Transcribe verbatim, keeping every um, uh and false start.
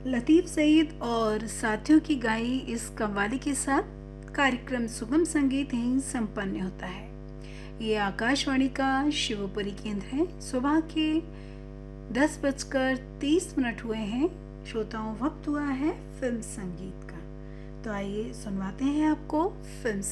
लतीफ़ सईद और साथियों की गाई इस कव्वाली के साथ कार्यक्रम सुगम संगीत यहीं संपन्न होता है। ये आकाशवाणी का शिवपुरी केंद्र है। सुबह के दस बजकर तीस मिनट हुए हैं। श्रोताओं, वक्त हुआ है फिल्म संगीत का। तो आइए सुनवाते हैं आपको फिल्म